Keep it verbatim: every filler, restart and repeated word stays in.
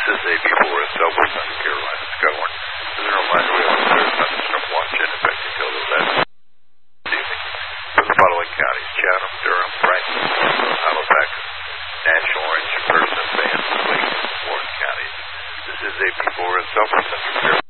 This is A B four S L for South Carolina, Skywarn. As a reminder, we have a clear thunderstorm watch in effect until the last evening for the following counties: Chatham, Durham, Franklin, Halifax, Nash, Orange, Person, Vance, Lake, and Warren counties. This is A B four S L for Central Carolina.